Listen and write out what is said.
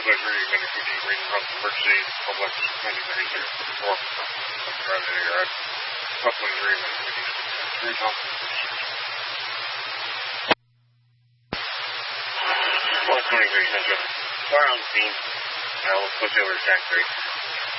emergency public 2030 Central. Fire on the scene. We'll switch over to tax rate.